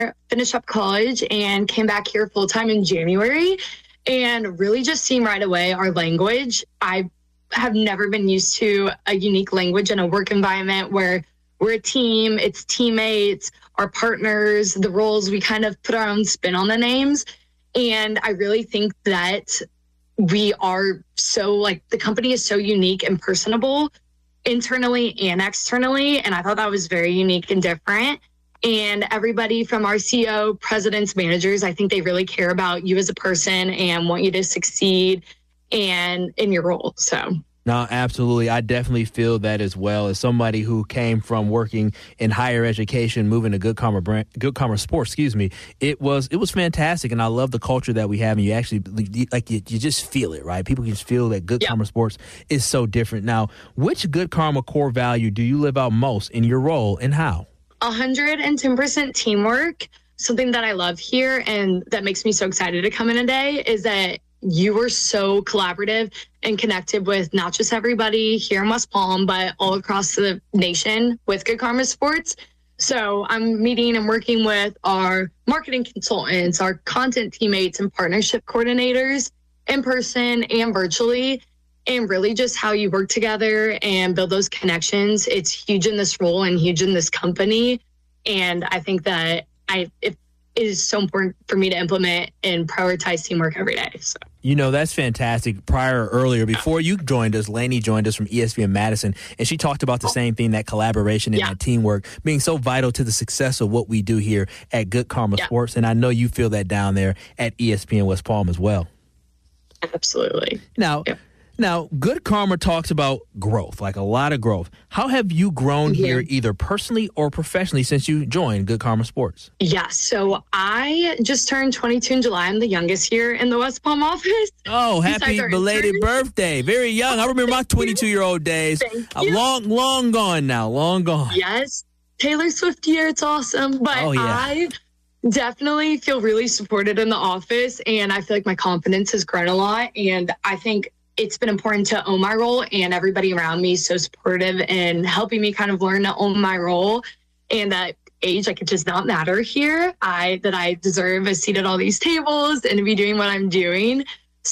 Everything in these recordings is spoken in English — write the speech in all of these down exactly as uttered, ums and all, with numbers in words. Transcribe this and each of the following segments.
finished up college and came back here full time in January, and really just seeing right away our language. I have never been used to a unique language in a work environment where we're a team, it's teammates, our partners, the roles, we kind of put our own spin on the names. And I really think that we are so, like, the company is so unique and personable internally and externally. And I thought that was very unique and different. And everybody from our C E O, presidents, managers, I think they really care about you as a person and want you to succeed and in your role. So. No, absolutely. I definitely feel that as well. As somebody who came from working in higher education, moving to Good Karma brand, Good Karma Sports, excuse me, it was it was fantastic, and I love the culture that we have. And you actually like you, you just feel it, right? People can just feel that Good Yep. Karma Sports is so different. Now, which Good Karma core value do you live out most in your role, and how? one hundred ten percent teamwork. Something that I love here and that makes me so excited to come in today is that you were so collaborative and connected with not just everybody here in West Palm, but all across the nation with Good Karma Sports. So I'm meeting and working with our marketing consultants, our content teammates, and partnership coordinators in person and virtually. And really just how you work together and build those connections. It's huge in this role and huge in this company. And I think that I it is so important for me to implement and prioritize teamwork every day. So. You know, that's fantastic. Prior, earlier, before you joined us, Lainey joined us from E S P N Madison, and she talked about the same thing, that collaboration and Yeah. that teamwork being so vital to the success of what we do here at Good Karma Yeah. Sports. And I know you feel that down there at E S P N West Palm as well. Absolutely. Now, Yeah. now, Good Karma talks about growth, like a lot of growth. How have you grown Yeah. here, either personally or professionally, since you joined Good Karma Sports? Yeah, so I just turned twenty-two in July. I'm the youngest here in the West Palm office. Oh, Besides happy our belated interns. birthday. Very young. I remember my twenty-two-year-old days. Thank I'm you. long, long gone now. Long gone. Yes, Taylor Swift year, it's awesome. But Oh, yeah. I definitely feel really supported in the office, and I feel like my confidence has grown a lot. And I think it's been important to own my role, and everybody around me is so supportive and helping me kind of learn to own my role. And that age, like, it does not matter here. I that I deserve a seat at all these tables and to be doing what I'm doing.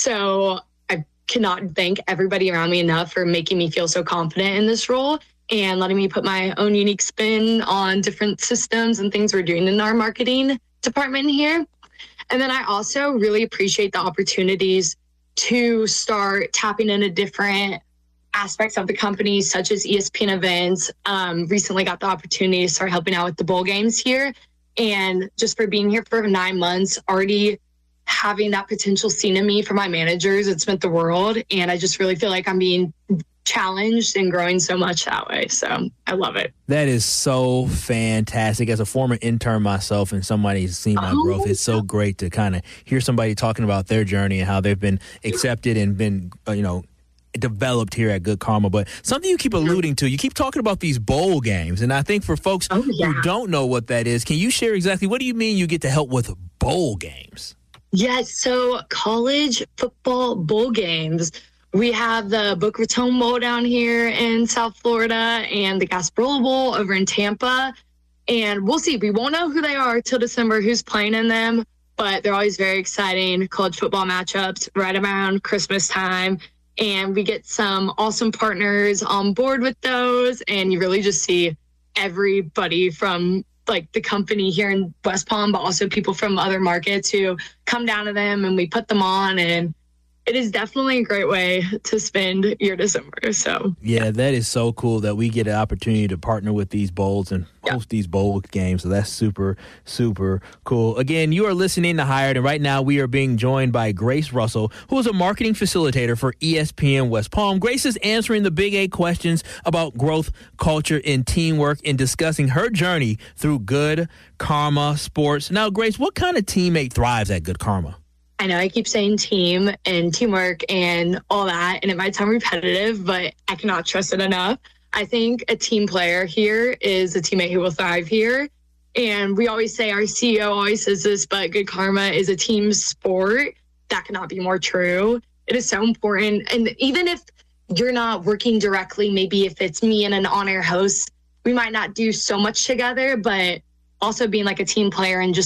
So I cannot thank everybody around me enough for making me feel so confident in this role and letting me put my own unique spin on different systems and things we're doing in our marketing department here. And then I also really appreciate the opportunities to start tapping into different aspects of the company, such as E S P N events. Um, recently got the opportunity to start helping out with the bowl games here. And just for being here for nine months, already having that potential seen in me from my managers, it's meant the world. And I just really feel like I'm being challenged and growing so much that way. So I love it. That is so fantastic. As a former intern myself and somebody who's seen my Oh, growth, it's so great to kind of hear somebody talking about their journey and how they've been accepted and been, uh, you know, developed here at Good Karma. But something you keep alluding to, you keep talking about these bowl games. And I think for folks Oh, yeah. who don't know what that is, can you share exactly what do you mean you get to help with bowl games? Yes, so college football bowl games. We have the Boca Raton Bowl down here in South Florida and the Gasparilla Bowl over in Tampa. And we'll see. We won't know who they are till December, who's playing in them, but they're always very exciting college football matchups right around Christmas time. And we get some awesome partners on board with those. And you really just see everybody from like the company here in West Palm, but also people from other markets who come down to them, and we put them on, and it is definitely a great way to spend your December. So Yeah, that is so cool that we get an opportunity to partner with these bowls and Yeah. host these bowl games. So that's super, super cool. Again, you are listening to Hired, and right now we are being joined by Grace Russell, who is a marketing facilitator for E S P N West Palm. Grace is answering the big A questions about growth, culture, and teamwork, and discussing her journey through Good Karma Sports. Now, Grace, what kind of teammate thrives at Good Karma? I know I keep saying team and teamwork and all that, and it might sound repetitive, but I cannot trust it enough. I think a team player here is a teammate who will thrive here. And we always say, our C E O always says this, but Good Karma is a team sport. That cannot be more true. It is so important. And even if you're not working directly, maybe if it's me and an on-air host, we might not do so much together, but also being like a team player and just